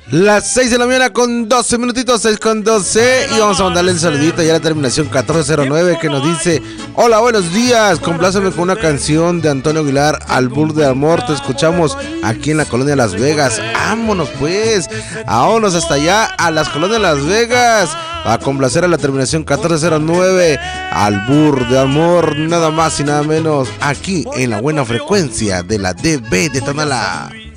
Las 6 de la mañana con 12 minutitos, 6 con 12. Y vamos a mandarle el saludito ya a la terminación 1409 que nos dice: hola, buenos días, compláceme con una canción de Antonio Aguilar, Al Bur de Amor. Te escuchamos aquí en la colonia Las Vegas. Vámonos pues, vámonos hasta allá a las colonias Las Vegas a complacer a la terminación 1409, Al Bur de Amor, nada más y nada menos, aquí en la buena frecuencia de la DB de Tonalá.